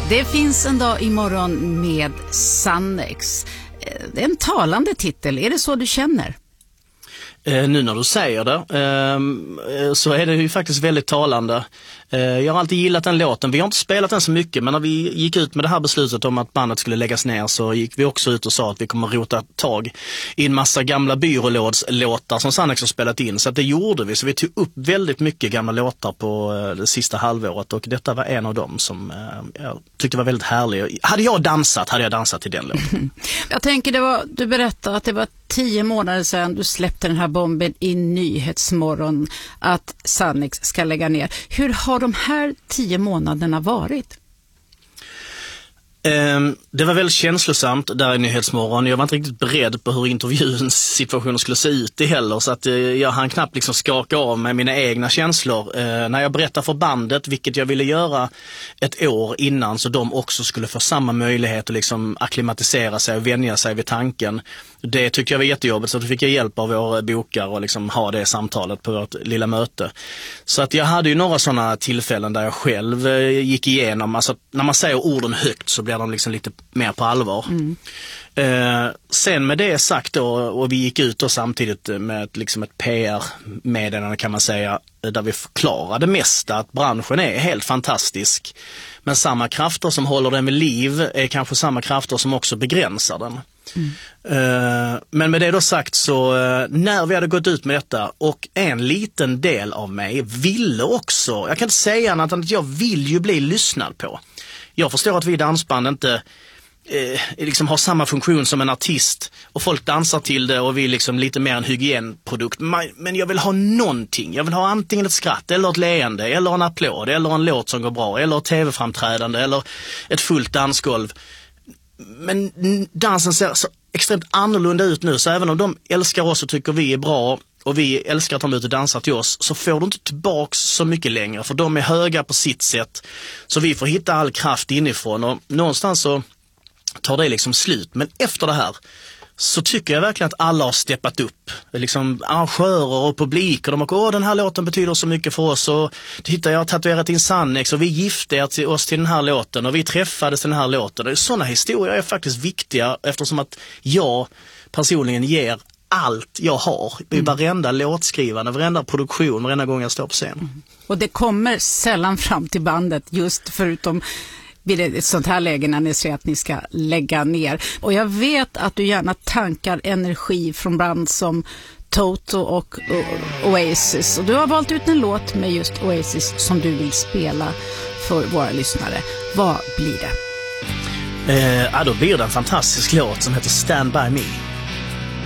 Det finns en dag imorgon med Sannex. Det är en talande titel. Är det så du känner? Nu när du säger det så är det ju faktiskt väldigt talande. Jag har alltid gillat den låten. Vi har inte spelat den så mycket, men när vi gick ut med det här beslutet om att bandet skulle läggas ner så gick vi också ut och sa att vi kommer rota tag i en massa gamla byrålåtar som Sannex har spelat in. Så att det gjorde vi. Så vi tog upp väldigt mycket gamla låtar på det sista halvåret och detta var en av dem som jag tyckte var väldigt härlig. Hade jag dansat till den låten. Jag tänker, du berättade att det var 10 månader sedan du släppte den här bomben i Nyhetsmorgon att Sannex ska lägga ner. Hur har de här 10 månaderna varit? Det var väldigt känslosamt där i Nyhetsmorgon. Jag var inte riktigt beredd på hur intervjuens situation skulle se ut heller, så att jag hann knappt liksom skaka av med mina egna känslor. När jag berättade för bandet, vilket jag ville göra ett år innan, så de också skulle få samma möjlighet att liksom akklimatisera sig och vänja sig vid tanken. Det tyckte jag var jättejobbigt, så då fick jag hjälp av våra bokare och liksom ha det samtalet på vårt lilla möte. Så att jag hade ju några sådana tillfällen där jag själv gick igenom, alltså när man säger orden högt så blir de liksom lite mer på allvar. Sen med det sagt då, och vi gick ut då samtidigt med liksom ett PR-meddelande kan man säga, där vi förklarade mest att branschen är helt fantastisk. Men samma krafter som håller den vid liv är kanske samma krafter som också begränsar den. Men med det då sagt så när vi hade gått ut med detta och en liten del av mig ville också, jag kan inte säga annat än att jag vill ju bli lyssnad på. Jag förstår att vi dansband inte liksom har samma funktion som en artist och folk dansar till det och vi är liksom lite mer en hygienprodukt. Men jag vill ha någonting. Jag vill ha antingen ett skratt eller ett leende eller en applåd eller en låt som går bra eller ett tv-framträdande eller ett fullt dansgolv. Men dansen ser så extremt annorlunda ut nu, så även om de älskar oss och tycker vi är bra och vi älskar att de är ute och dansar till oss, så får de inte tillbaks så mycket längre, för de är höga på sitt sätt. Så vi får hitta all kraft inifrån och någonstans så tar det liksom slut. Men efter det här så tycker jag verkligen att alla har steppat upp. Liksom arrangörer och publik och de har den här låten betyder så mycket för oss och titta, jag har tatuerat in Sannex och vi gifte oss till den här låten och vi träffades till den här låten. Sådana historier är faktiskt viktiga eftersom att jag personligen ger allt jag har i varenda låtskrivande, varenda produktion, varenda gång jag står på scen. Och det kommer sällan fram till bandet, just förutom vid ett sånt här läge när ni säger att ni ska lägga ner. Och jag vet att du gärna tankar energi från band som Toto och Oasis. Och du har valt ut en låt med just Oasis som du vill spela för våra lyssnare. Vad blir det? Då blir det en fantastisk låt som heter Stand By Me.